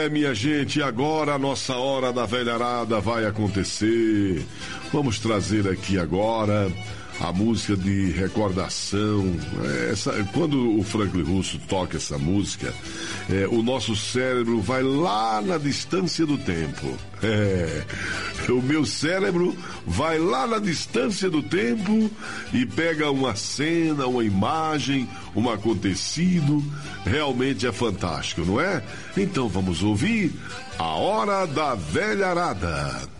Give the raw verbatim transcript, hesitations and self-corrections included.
É, minha gente, agora a nossa hora da velharada vai acontecer. Vamos trazer aqui agora a música de recordação. Essa, quando o Franklin Russo toca essa música, é, o nosso cérebro vai lá na distância do tempo. É, o meu cérebro vai lá na distância do tempo e pega uma cena, uma imagem, um acontecido. Realmente é fantástico, não é? Então vamos ouvir a Hora da Velharada.